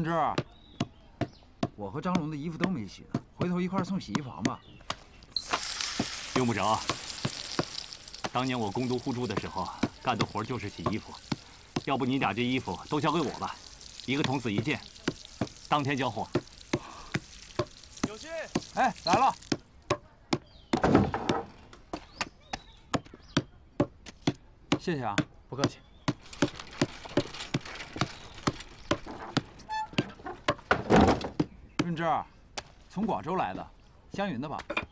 润之，我和张龙的衣服都没洗呢，回头一块送洗衣房吧。 用不着。当年我攻都护住的时候，干的活就是洗衣服。要不你俩这衣服都交给我吧，一个童子一件，当天交货。 有信。 哎，来了。谢谢啊， 不客气。 润之，从广州来的，湘云的吧？